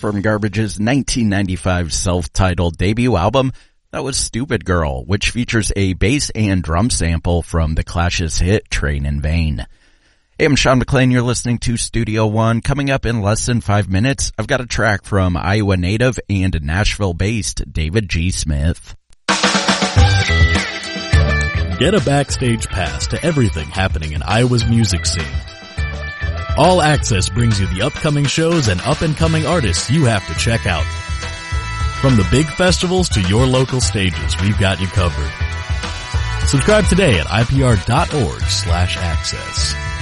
from Garbage's 1995 self-titled debut album. That was Stupid Girl, which features a bass and drum sample from The Clash's hit Train in Vain. Hey, I'm Sean McLean. You're listening to Studio One. Coming up in less than 5 minutes, I've got a track from Iowa native and Nashville-based David G. Smith. Get a backstage pass to everything happening in Iowa's music scene. All Access brings you the upcoming shows and up-and-coming artists you have to check out. From the big festivals to your local stages, we've got you covered. Subscribe today at ipr.org/access.